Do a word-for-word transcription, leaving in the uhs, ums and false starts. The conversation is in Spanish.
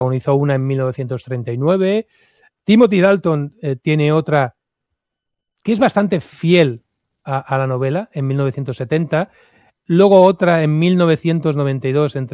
protagonizó una en mil novecientos treinta y nueve. Timothy Dalton eh, tiene otra que es bastante fiel a, a la novela, en mil novecientos setenta. Luego otra en mil novecientos noventa y dos entre